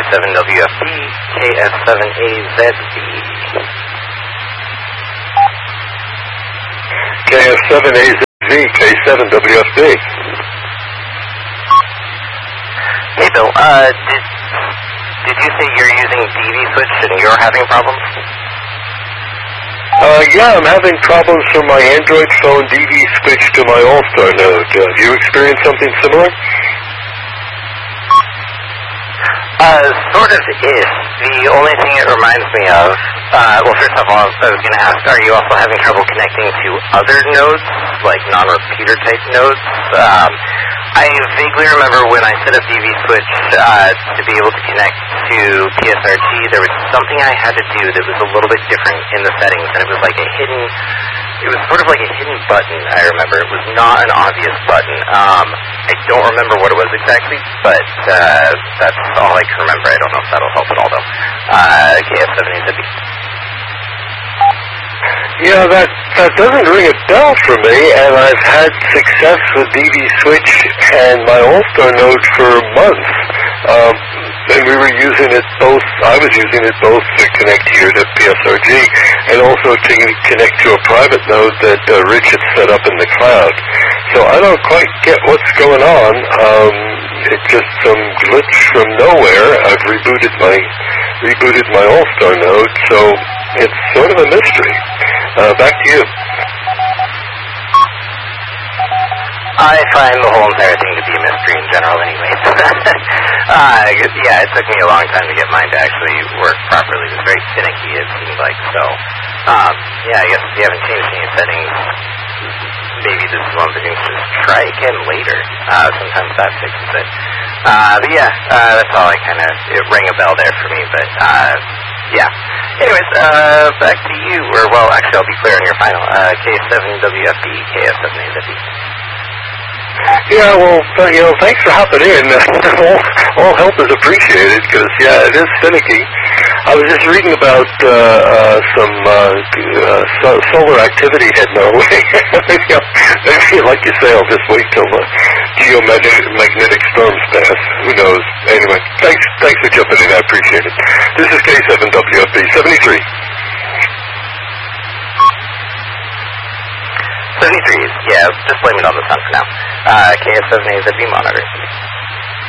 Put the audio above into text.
K7WFB, KF7AZB. KF7AZB, K7WFB. Hey Bill, did you say you're using DV switch and you're having problems? Yeah, I'm having problems from my Android phone DV switch to my All-Star node. Have you experienced something similar? Sort of is. The only thing it reminds me of, well, first of all, I was going to ask, are you also having trouble connecting to other nodes, like non-repeater type nodes? I vaguely remember when I set up DV switch to be able to connect to PSRG, there was something I had to do that was a little bit different in the settings, and it was like it was sort of like a hidden button, I remember. It was not an obvious button. I don't remember what it was exactly, but that's all I can remember. I don't know if that'll help at all, though. KF7AZB. Yeah, that doesn't ring a bell for me, and I've had success with DV Switch and my All-Star node for months. And we were using it both, I was using it both to connect here to PSRG and also to connect to a private node that Rich had set up in the cloud. So I don't quite get what's going on. It's just some glitch from nowhere. I've rebooted my All-Star node, so it's sort of a mystery. Back to you. I find the whole entire thing to be a mystery in general anyway. Yeah, it took me a long time to get mine to actually work properly. It was very finicky, it seemed like. So, yeah, I guess if you haven't changed any settings, maybe this is one of the things. Just try again later. Sometimes that fixes it. But yeah, that's all I kind of, it rang a bell there for me, but, yeah. Anyways, back to you, or, well, actually, I'll be clear on your final. K7WFB, KF7AZB. Yeah, well, thanks for hopping in. all help is appreciated, because, yeah, it is finicky. I was just reading about some solar activity heading our way. Maybe, like you say, I'll just wait till the geomagnetic storms pass. Who knows? Anyway, thanks for jumping in. I appreciate it. This is K7WFB 73. 73, yeah, just blame it on the sun for now. KF7AZB monitor.